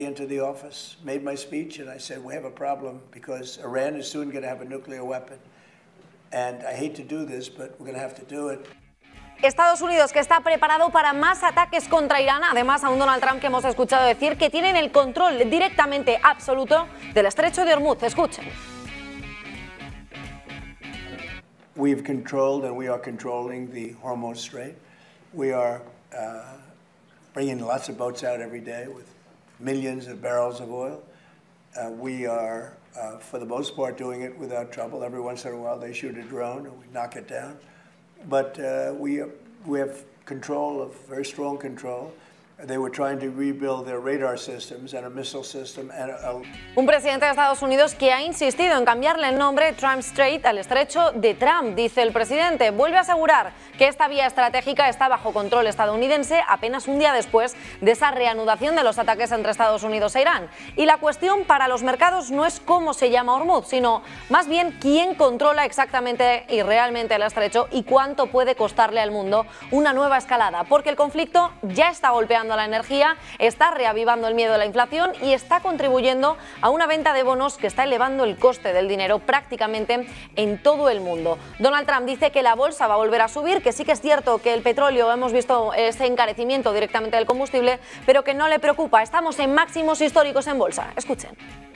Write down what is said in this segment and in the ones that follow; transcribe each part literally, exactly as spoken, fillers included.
into the office, made my speech, and I said, we have a problem because Iran is soon going to have a nuclear weapon. And I hate to do this, but we're going to have to do it. Estados Unidos, que está preparado para más ataques contra Irán, además a un Donald Trump que hemos escuchado decir que tienen el control directamente absoluto del estrecho de Hormuz. Escuchen. We've controlled and we are controlling the Hormuz Strait. We are uh, bringing lots of boats out every day with millions of barrels of oil. Uh, we are, uh, for the most part, doing it without trouble. Every once in a while they shoot a drone and we knock it down. But uh, we, we have control, of very strong control. They were trying to rebuild their radar systems and a missile system and a... Un presidente de Estados Unidos que ha insistido en cambiarle el nombre Trump Strait al estrecho de Trump, dice el presidente. Vuelve a asegurar que esta vía estratégica está bajo control estadounidense apenas un día después de esa reanudación de los ataques entre Estados Unidos e Irán. Y la cuestión para los mercados no es cómo se llama Hormuz, sino más bien quién controla exactamente y realmente el estrecho y cuánto puede costarle al mundo una nueva escalada, porque el conflicto ya está golpeando a la energía, está reavivando el miedo a la inflación y está contribuyendo a una venta de bonos que está elevando el coste del dinero prácticamente en todo el mundo. Donald Trump dice que la bolsa va a volver a subir, que sí que es cierto que el petróleo, hemos visto ese encarecimiento directamente del combustible, pero que no le preocupa. Estamos en máximos históricos en bolsa. Escuchen.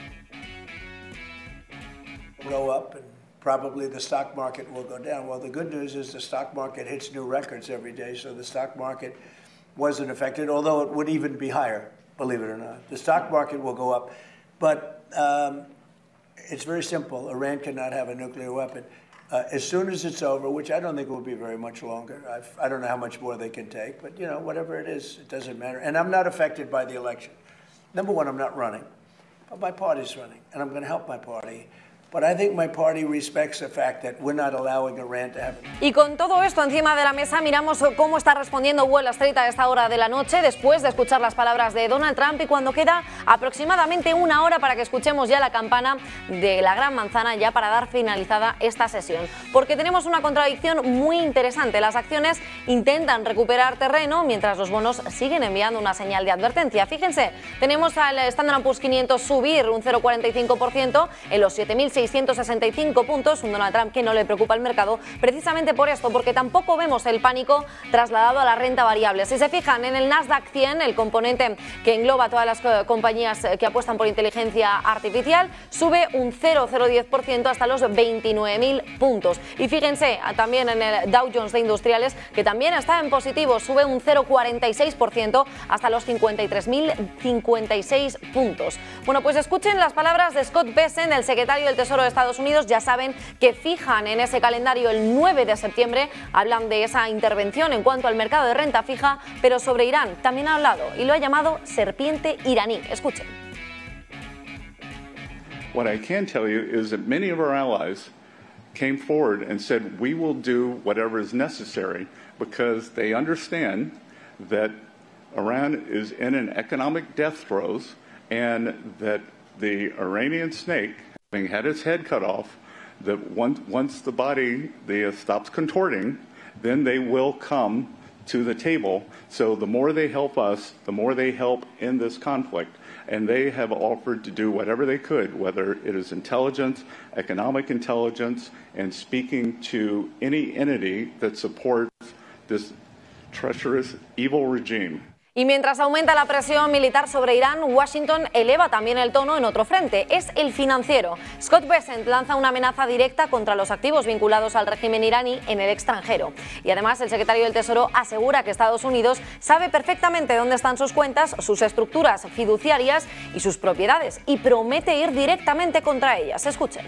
Go up and probably the stock market will go down. Well, the good news is the stock market hits new records every day, so the stock market wasn't affected, although it would even be higher, believe it or not. The stock market will go up, but um, it's very simple. Iran cannot have a nuclear weapon. Uh, as soon as it's over, which I don't think will be very much longer, I've, I don't know how much more they can take, but you know, whatever it is, it doesn't matter. And I'm not affected by the election. Number one, I'm not running, but my party's running, and I'm going to help my party. But I think my party respects the fact that we're not allowing Iran to have it. Y con todo esto encima de la mesa, miramos cómo está respondiendo Wall Street a esta hora de la noche, después de escuchar las palabras de Donald Trump y cuando queda aproximadamente una hora para que escuchemos ya la campana de la Gran Manzana, ya para dar finalizada esta sesión. Porque tenemos una contradicción muy interesante. Las acciones intentan recuperar terreno mientras los bonos siguen enviando una señal de advertencia. Fíjense, tenemos al Standard and Poor's quinientos subir un cero coma cuarenta y cinco por ciento en los siete mil seiscientos sesenta y cinco puntos, un Donald Trump que no le preocupa al mercado precisamente por esto, porque tampoco vemos el pánico trasladado a la renta variable. Si se fijan en el Nasdaq cien, el componente que engloba todas las compañías que apuestan por inteligencia artificial, sube un cero coma cero diez por ciento hasta los veintinueve mil puntos. Y fíjense también en el Dow Jones de Industriales, que también está en positivo, sube un cero coma cuarenta y seis por ciento hasta los cincuenta y tres mil cincuenta y seis puntos. Bueno, pues escuchen las palabras de Scott Bessent, el secretario del Tesoro de Estados Unidos. Ya saben que fijan en ese calendario el nueve de septiembre, hablan de esa intervención en cuanto al mercado de renta fija, pero sobre Irán también ha hablado y lo ha llamado serpiente iraní. Escuchen. What I can tell you is that many of our allies came forward and said we will do whatever is necessary because they understand that Iran is in an economic death throes and that the Iranian snake, having had its head cut off, that once, once the body the, uh, stops contorting, then they will come to the table. So the more they help us, the more they help in this conflict. And they have offered to do whatever they could, whether it is intelligence, economic intelligence, and speaking to any entity that supports this treacherous, evil regime. Y mientras aumenta la presión militar sobre Irán, Washington eleva también el tono en otro frente, es el financiero. Scott Bessent lanza una amenaza directa contra los activos vinculados al régimen iraní en el extranjero. Y además el secretario del Tesoro asegura que Estados Unidos sabe perfectamente dónde están sus cuentas, sus estructuras fiduciarias y sus propiedades, y promete ir directamente contra ellas. Escuchen.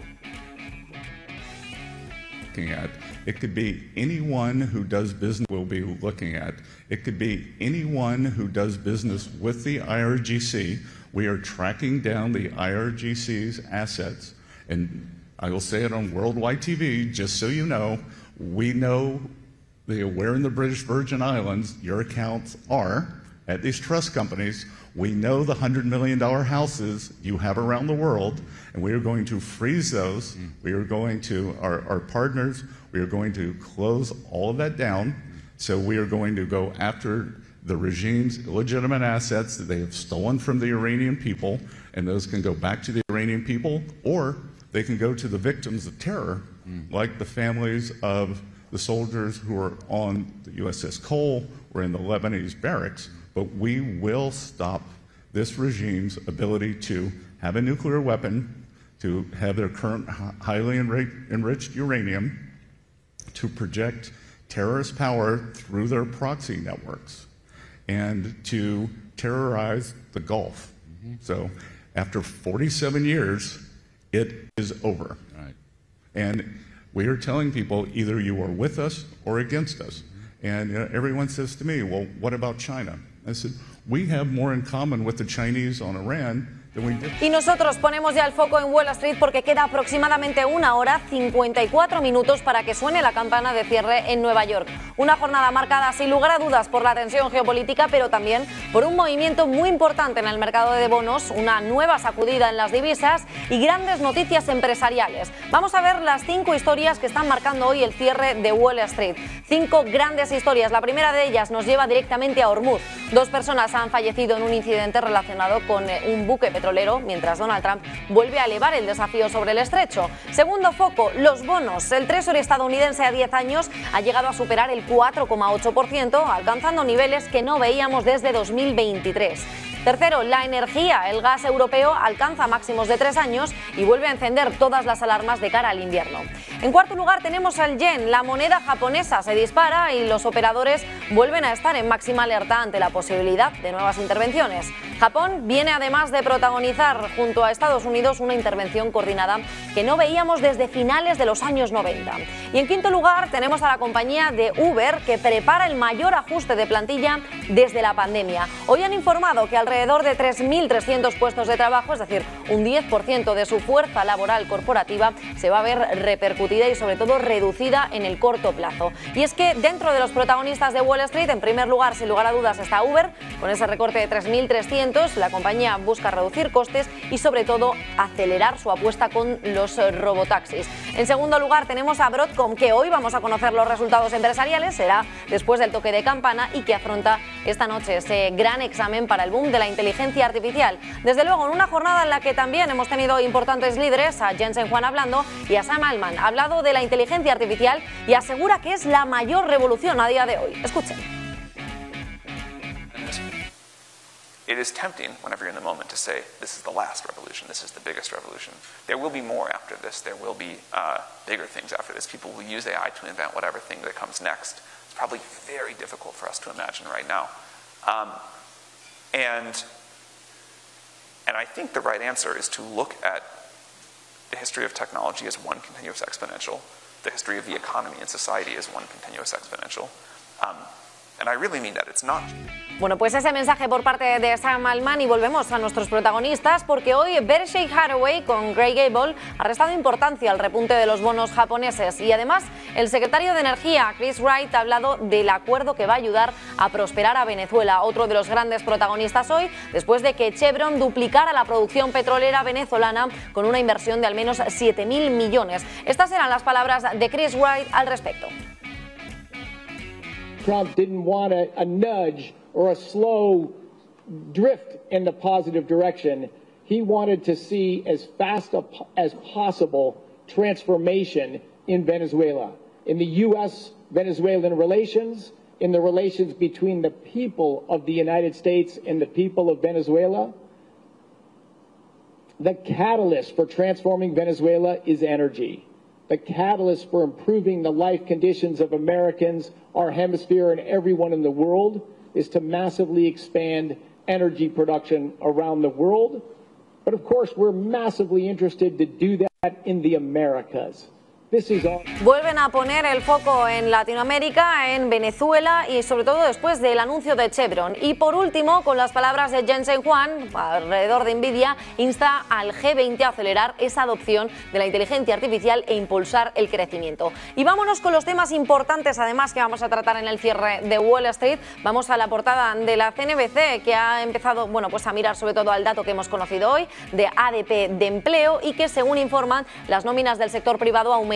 It could be anyone who does business we'll be looking at. It could be anyone who does business with the I R G C. We are tracking down the I R G C's assets. And I will say it on Worldwide T V, just so you know, we know the, where in the British Virgin Islands your accounts are at these trust companies. We know the one hundred million dollar houses you have around the world, and we are going to freeze those. Mm. We are going to, our, our partners, we are going to close all of that down. So we are going to go after the regime's illegitimate assets that they have stolen from the Iranian people, and those can go back to the Iranian people, or they can go to the victims of terror, mm. like the families of the soldiers who are on the U S S Cole or in the Lebanese barracks. But we will stop this regime's ability to have a nuclear weapon, to have their current highly enriched uranium, to project terrorist power through their proxy networks, and to terrorize the Gulf. Mm-hmm. So after forty-seven years, it is over. Right. And we are telling people either you are with us or against us. Mm-hmm. And you know, everyone says to me, well, what about China? I said, we have more in common with the Chinese on Iran. Y nosotros ponemos ya el foco en Wall Street porque queda aproximadamente una hora cincuenta y cuatro minutos para que suene la campana de cierre en Nueva York. Una jornada marcada sin lugar a dudas por la tensión geopolítica, pero también por un movimiento muy importante en el mercado de bonos, una nueva sacudida en las divisas y grandes noticias empresariales. Vamos a ver las cinco historias que están marcando hoy el cierre de Wall Street. Cinco grandes historias. La primera de ellas nos lleva directamente a Hormuz. Dos personas han fallecido en un incidente relacionado con un buque petrolero mientras Donald Trump vuelve a elevar el desafío sobre el estrecho. Segundo foco, los bonos. El Treasury estadounidense a diez años ha llegado a superar el cuatro coma ocho por ciento, alcanzando niveles que no veíamos desde dos mil veintitrés. Tercero, la energía. El gas europeo alcanza máximos de tres años y vuelve a encender todas las alarmas de cara al invierno. En cuarto lugar tenemos al yen. La moneda japonesa se dispara y los operadores vuelven a estar en máxima alerta ante la posibilidad de nuevas intervenciones. Japón viene además de protagonizar junto a Estados Unidos una intervención coordinada que no veíamos desde finales de los años noventa. Y en quinto lugar tenemos a la compañía de Uber, que prepara el mayor ajuste de plantilla desde la pandemia. Hoy han informado que alrededor de tres mil trescientos puestos de trabajo, es decir, un diez por ciento de su fuerza laboral corporativa, se va a ver repercutida y sobre todo reducida en el corto plazo. Y es que dentro de los protagonistas de Wall Street, en primer lugar, sin lugar a dudas, está Uber, con ese recorte de tres mil trescientos. La compañía busca reducir costes y sobre todo acelerar su apuesta con los robotaxis. En segundo lugar tenemos a Broadcom, que hoy vamos a conocer los resultados empresariales, será después del toque de campana, y que afronta esta noche ese gran examen para el boom de la inteligencia artificial. Desde luego, en una jornada en la que también hemos tenido importantes líderes, a Jensen Huang hablando y a Sam Altman, ha hablado de la inteligencia artificial y asegura que es la mayor revolución a día de hoy. Escuchen. It is tempting, whenever you're in the moment, to say, this is the last revolution, this is the biggest revolution. There will be more after this. There will be uh, bigger things after this. People will use A I to invent whatever thing that comes next. It's probably very difficult for us to imagine right now. Um, and, and I think the right answer is to look at the history of technology as one continuous exponential, the history of the economy and society as one continuous exponential. Um, And I really mean that. It's not. Bueno, pues ese mensaje por parte de Sam Altman, y volvemos a nuestros protagonistas porque hoy Berkshire Hathaway con Grey Gable ha restado importancia al repunte de los bonos japoneses, y además el secretario de Energía, Chris Wright, ha hablado del acuerdo que va a ayudar a prosperar a Venezuela, otro de los grandes protagonistas hoy, después de que Chevron duplicara la producción petrolera venezolana con una inversión de al menos siete mil millones. Estas eran las palabras de Chris Wright al respecto. Trump didn't want a, a nudge or a slow drift in the positive direction. He wanted to see as fast a, as possible transformation in Venezuela, in the U S Venezuelan relations, in the relations between the people of the United States and the people of Venezuela. The catalyst for transforming Venezuela is energy. The catalyst for improving the life conditions of Americans, our hemisphere, and everyone in the world is to massively expand energy production around the world. But of course, we're massively interested to do that in the Americas. Vuelven a poner el foco en Latinoamérica, en Venezuela y sobre todo después del anuncio de Chevron. Y por último, con las palabras de Jensen Huang, alrededor de Nvidia, insta al G veinte a acelerar esa adopción de la inteligencia artificial e impulsar el crecimiento. Y vámonos con los temas importantes además que vamos a tratar en el cierre de Wall Street. Vamos a la portada de la C N B C, que ha empezado bueno, pues a mirar sobre todo al dato que hemos conocido hoy de A D P de empleo, y que según informan las nóminas del sector privado aumentan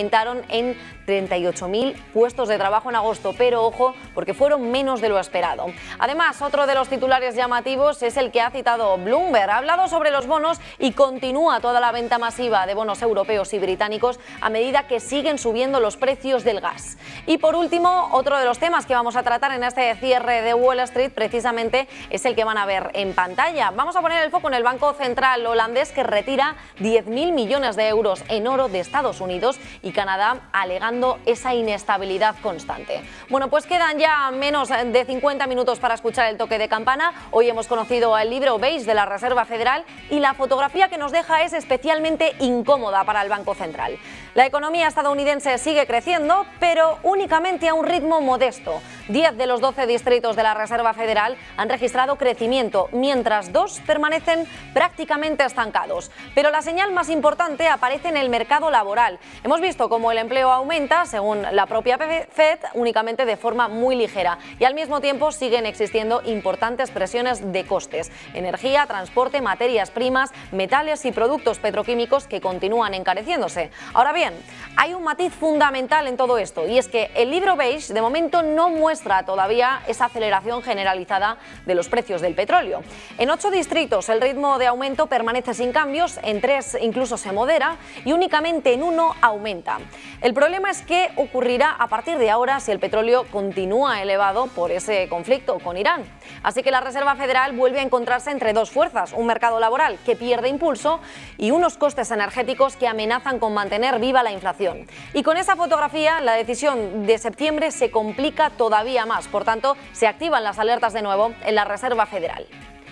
aumentaron en treinta y ocho mil puestos de trabajo en agosto, pero ojo, porque fueron menos de lo esperado. Además, otro de los titulares llamativos es el que ha citado Bloomberg. Ha hablado sobre los bonos y continúa toda la venta masiva de bonos europeos y británicos a medida que siguen subiendo los precios del gas. Y por último, otro de los temas que vamos a tratar en este cierre de Wall Street precisamente es el que van a ver en pantalla. Vamos a poner el foco en el Banco Central holandés, que retira diez mil millones de euros en oro de Estados Unidos y Canadá, alegando esa inestabilidad constante. Bueno, pues quedan ya menos de cincuenta minutos para escuchar el toque de campana. Hoy hemos conocido el libro beige de la Reserva Federal y la fotografía que nos deja es especialmente incómoda para el Banco Central. La economía estadounidense sigue creciendo, pero únicamente a un ritmo modesto. diez de los doce distritos de la Reserva Federal han registrado crecimiento, mientras dos permanecen prácticamente estancados. Pero la señal más importante aparece en el mercado laboral. Hemos visto cómo el empleo aumenta, según la propia Fed, únicamente de forma muy ligera, y al mismo tiempo siguen existiendo importantes presiones de costes: energía, transporte, materias primas, metales y productos petroquímicos que continúan encareciéndose. Ahora bien, hay un matiz fundamental en todo esto, y es que el libro beige de momento no muestra todavía esa aceleración generalizada de los precios del petróleo. En ocho distritos el ritmo de aumento permanece sin cambios, en tres incluso se modera y únicamente en uno aumenta. El problema es qué ocurrirá a partir de ahora si el petróleo continúa elevado por ese conflicto con Irán. Así que la Reserva Federal vuelve a encontrarse entre dos fuerzas: un mercado laboral que pierde impulso y unos costes energéticos que amenazan con mantener viva la inflación. Y con esa fotografía, la decisión de septiembre se complica todavía más. Por tanto, se activan las alertas de nuevo en la Reserva Federal.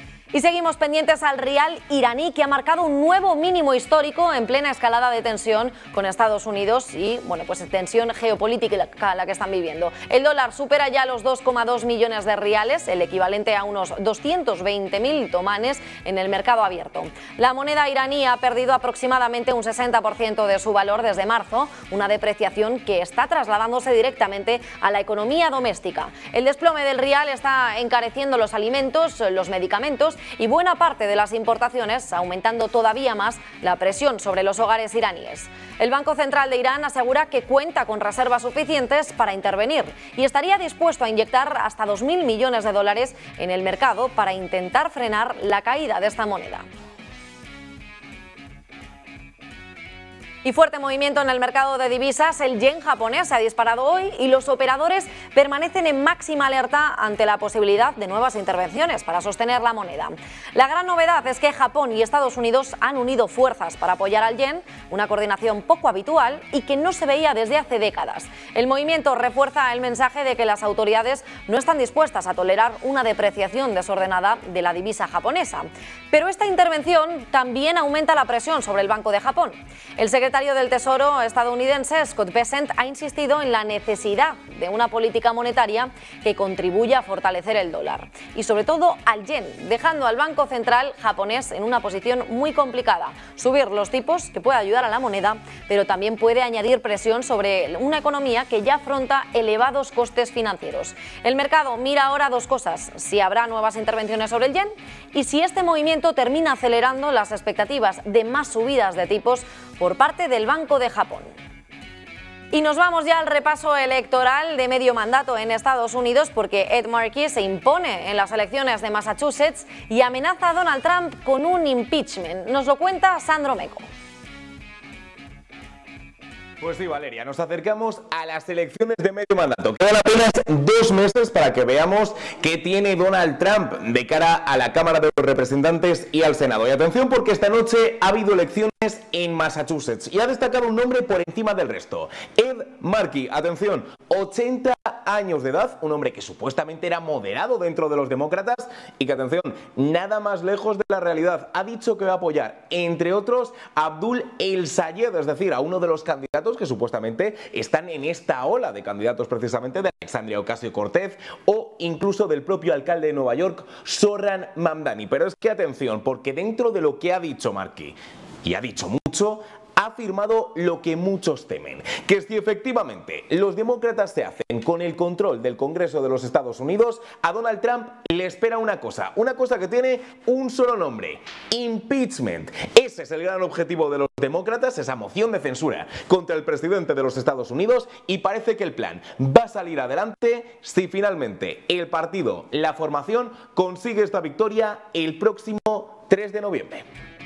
Y seguimos pendientes al rial iraní, que ha marcado un nuevo mínimo histórico en plena escalada de tensión con Estados Unidos y, bueno, pues tensión geopolítica la que están viviendo. El dólar supera ya los dos coma dos millones de riales, el equivalente a unos doscientos veinte mil tomanes en el mercado abierto. La moneda iraní ha perdido aproximadamente un sesenta por ciento de su valor desde marzo, una depreciación que está trasladándose directamente a la economía doméstica. El desplome del rial está encareciendo los alimentos, los medicamentos y buena parte de las importaciones, aumentando todavía más la presión sobre los hogares iraníes. El Banco Central de Irán asegura que cuenta con reservas suficientes para intervenir y estaría dispuesto a inyectar hasta dos mil millones de dólares en el mercado para intentar frenar la caída de esta moneda. Y fuerte movimiento en el mercado de divisas. El yen japonés se ha disparado hoy y los operadores permanecen en máxima alerta ante la posibilidad de nuevas intervenciones para sostener la moneda. La gran novedad es que Japón y Estados Unidos han unido fuerzas para apoyar al yen, una coordinación poco habitual y que no se veía desde hace décadas. El movimiento refuerza el mensaje de que las autoridades no están dispuestas a tolerar una depreciación desordenada de la divisa japonesa. Pero esta intervención también aumenta la presión sobre el Banco de Japón. El secretario El secretario del Tesoro estadounidense, Scott Bessent, ha insistido en la necesidad de una política monetaria que contribuya a fortalecer el dólar y sobre todo al yen, dejando al Banco Central japonés en una posición muy complicada. Subir los tipos, que puede ayudar a la moneda, pero también puede añadir presión sobre una economía que ya afronta elevados costes financieros. El mercado mira ahora dos cosas: si habrá nuevas intervenciones sobre el yen y si este movimiento termina acelerando las expectativas de más subidas de tipos por parte del Banco de Japón. Y nos vamos ya al repaso electoral de medio mandato en Estados Unidos, porque Ed Markey se impone en las elecciones de Massachusetts y amenaza a Donald Trump con un impeachment. Nos lo cuenta Sandro Meco. Pues sí, Valeria, nos acercamos a las elecciones de medio mandato. Quedan apenas dos meses para que veamos qué tiene Donald Trump de cara a la Cámara de los Representantes y al Senado. Y atención, porque esta noche ha habido elecciones en Massachusetts y ha destacado un nombre por encima del resto: Ed Markey. Atención, ochenta años de edad, un hombre que supuestamente era moderado dentro de los demócratas y que, atención, nada más lejos de la realidad. Ha dicho que va a apoyar, entre otros, a Abdul El-Sayed, es decir, a uno de los candidatos que supuestamente están en esta ola de candidatos precisamente de Alexandria Ocasio-Cortez o incluso del propio alcalde de Nueva York, Zohran Mamdani. Pero es que atención, porque dentro de lo que ha dicho Markey, y ha dicho mucho, ha afirmado lo que muchos temen, que si efectivamente los demócratas se hacen con el control del Congreso de los Estados Unidos, a Donald Trump le espera una cosa, una cosa que tiene un solo nombre: impeachment. Ese es el gran objetivo de los demócratas, esa moción de censura contra el presidente de los Estados Unidos, y parece que el plan va a salir adelante si finalmente el partido, la formación, consigue esta victoria el próximo tres de noviembre.